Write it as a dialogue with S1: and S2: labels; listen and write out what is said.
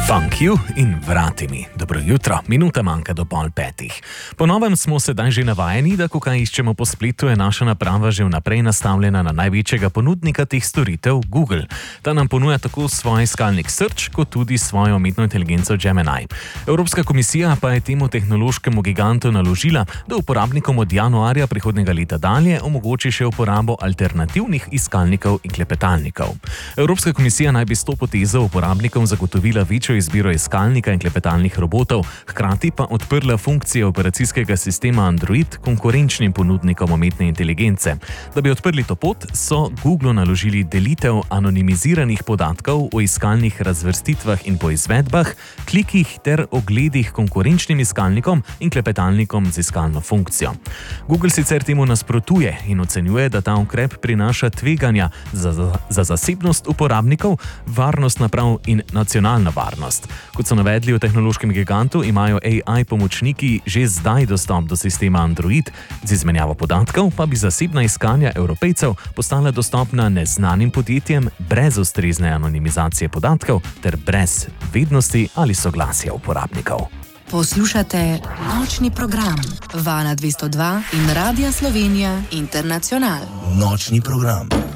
S1: Thank you in vrati mi. Dobro jutro, minuta manjka do 4:30. Po novem smo sedaj že navajeni, da ko kaj iščemo po spletu, je naša naprava že vnaprej nastavljena na največjega ponudnika teh storitev, Google. Ta nam ponuja tako svoj iskalnik Search, kot tudi svojo umetno inteligenco Gemini. Evropska komisija pa je temu tehnološkemu gigantu naložila, da uporabnikom od januarja prihodnjega leta dalje omogoči še uporabo alternativnih iskalnikov in klepetalnikov. Evropska komisija naj bi s to potezo uporabnikom zagotovila večjo izbiro iskalnika in klepetalnih robotov, hkrati pa odprla funkcije operacijskega sistema Android konkurenčnim ponudnikom umetne inteligence. Da bi odprli to pot, so Google naložili delitev anonimiziranih podatkov o iskalnih razvrstitvah in poizvedbah, klikih ter ogledih konkurenčnim iskalnikom in klepetalnikom z iskalno funkcijo. Google sicer temu nasprotuje in ocenjuje, da ta ukrep prinaša tveganja za zasebnost uporabnikov, varnost naprav in nacionalno varnost. Kot so navedli v tehnološkem gigantu, imajo AI pomočniki že zdaj dostop do sistema Android, z izmenjavo podatkov pa bi zasebna iskanja Evropejcev postala dostopna neznanim podjetjem brez ustrezne anonimizacije podatkov ter brez vednosti ali soglasja uporabnikov.
S2: Poslušate nočni program Vala 202 in Radia Slovenija Internacional.
S3: Nočni program.